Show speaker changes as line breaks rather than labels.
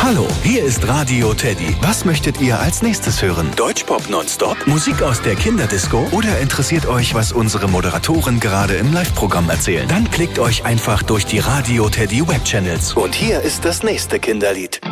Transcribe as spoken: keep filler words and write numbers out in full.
Hallo, hier ist Radio Teddy. Was möchtet ihr als nächstes hören? Deutschpop nonstop? Musik aus der Kinderdisco? Oder interessiert euch, was unsere Moderatoren gerade im Live-Programm erzählen? Dann klickt euch einfach durch die Radio Teddy Webchannels. Und hier ist das nächste Kinderlied.